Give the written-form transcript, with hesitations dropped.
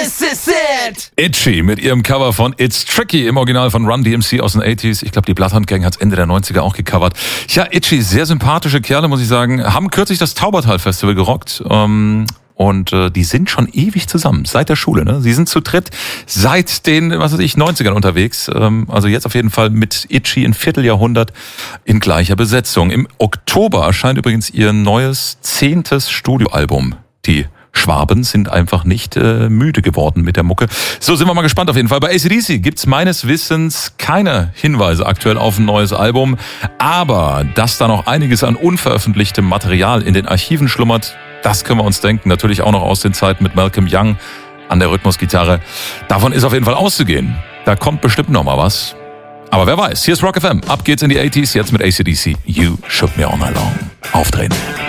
This is it! Itchy mit ihrem Cover von It's Tricky im Original von Run DMC aus den 80s. Ich glaube, die Bloodhound Gang hat es Ende der 90er auch gecovert. Ja, Itchy, sehr sympathische Kerle, muss ich sagen. Haben kürzlich das Taubertal-Festival gerockt. Und die sind schon ewig zusammen, seit der Schule. Ne? Sie sind zu dritt seit den, 90ern unterwegs. Also jetzt auf jeden Fall mit Itchy ein Vierteljahrhundert in gleicher Besetzung. Im Oktober erscheint übrigens ihr neues 10. Studioalbum. Die Schwaben sind einfach nicht müde geworden mit der Mucke. So, sind wir mal gespannt auf jeden Fall. Bei AC/DC gibt's meines Wissens keine Hinweise aktuell auf ein neues Album. Aber dass da noch einiges an unveröffentlichtem Material in den Archiven schlummert, das können wir uns denken. Natürlich auch noch aus den Zeiten mit Malcolm Young an der Rhythmusgitarre. Davon ist auf jeden Fall auszugehen. Da kommt bestimmt noch mal was. Aber wer weiß. Hier ist Rock FM. Ab geht's in die 80s. Jetzt mit AC/DC. You Shook Me All Night Long. Aufdrehen.